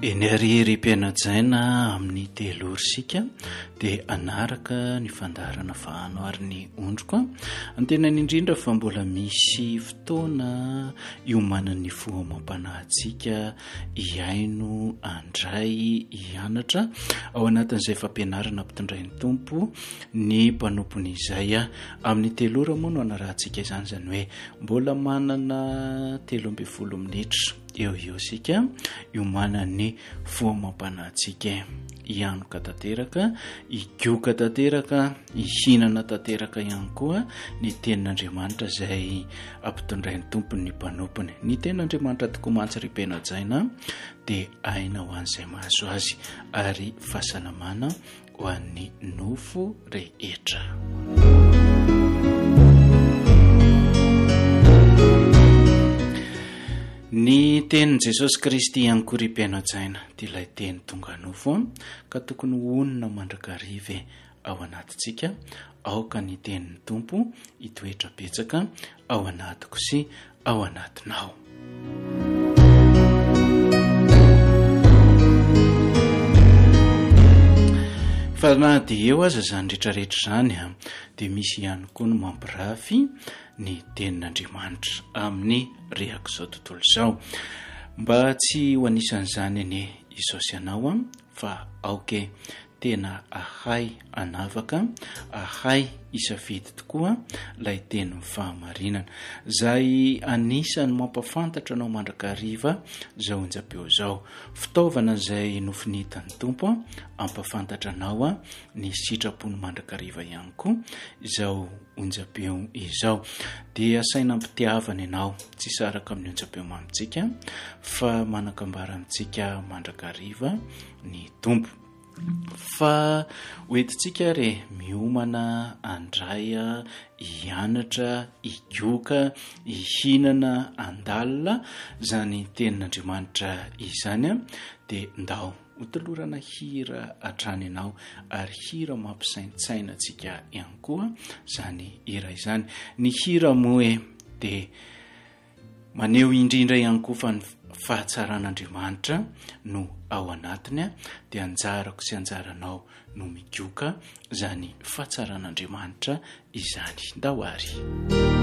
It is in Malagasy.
Eneririm-pianatsaina amin'ny telorisika dia anaraka ny fandarana fahanoarin'ny ondroko. Antenany indrindra fa mbola misy fotoana iomanan'ny fohamam-panahintsika hiaino andray hianatra ao anatin'izay fampianarana mpitondray ny tompo ny mpanompony izay amin'ny telora moa no anarahantsika izany, zany hoe mbola manana 13 minitra eo sika iomanan'ny fohamam-panahintsika hianoka tanteraka, higioka tanteraka, hihinana tanteraka ihany koa ny tenin'Andriamanitra izay ampitondray ny tompony ny mpanompony. Ny tenin'Andriamanitra tokoa mantsy ry mpianatsaina dia aina ho an'izay mahazo azy ary fahasalamana ho an'ny nofo rehetra. Ny tenin' Jesosy Kristy ihany koa ry mpianatsaina dia ilay teny tonga nofo ka tokony honina mandrakariva ao anatintsika, aoka ny tenin'ny tompo hitoetra betsaka ao anatiko sy ao anatinao. Fa na dia eo aza zany rehetrarehetra zany dia misy ihany koa no mampirafy ny tenin'Andriamanitra amin'ny rehako izao tontolo izao, mba tsy ho anisan'izany anie izao sy anao fa aoke tena ahay anavaka, ahay isafidy tokoa ilay teny fahamarinana izay anisany mampafantatra anao mandrakariva izao onjam-peo izao, fitaovana izay nofinitany tompo ampafantatra anao ny sitrapony mandrakariva ihany koa izao onjam-peo izao. Dia asaina ampitiavana ianao tsy saraka amin'ny onjam-peo mamitsika fa manakambara amintsika mandrakariva ny tompo. Fa hoentintsika re miomana andray hianatra, higioka, hihinana, andalina zany tenin'Andriamanitra izany dia ndao hotolorana hira hatrany ianao ary hira mampisaintsaina antsika ihany koa zany hira izany. Ny hira moa dia maneho indrindra ihany koa fa ny fahatsaran'Andriamanitra no ao anatiny dia anjarako sy anjaranao no migioka zany fahatsaran'Andriamanitra izany. Ndao ary.